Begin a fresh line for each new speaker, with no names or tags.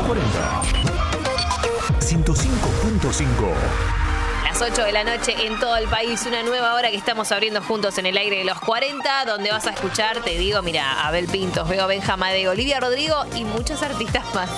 40. 105.5.
Las 8 de la noche en todo el país, una nueva hora que estamos abriendo juntos en el aire de los 40, donde vas a escuchar, te digo, mira, Abel Pintos, Veo Benja Madeo, Olivia Rodrigo y muchos artistas más.